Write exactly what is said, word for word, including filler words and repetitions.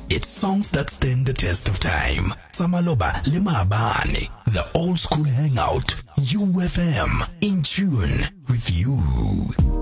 It's songs that stand the test of time. Samaloba le Maabane, the old school hangout. U F M, in tune with you.